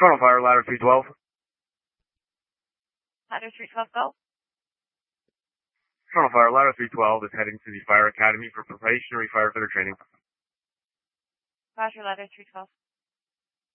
Toronto Fire, ladder 312. Ladder 312, go. Toronto Fire, ladder 312 is heading to the Fire Academy for probationary firefighter training. Roger, ladder 312.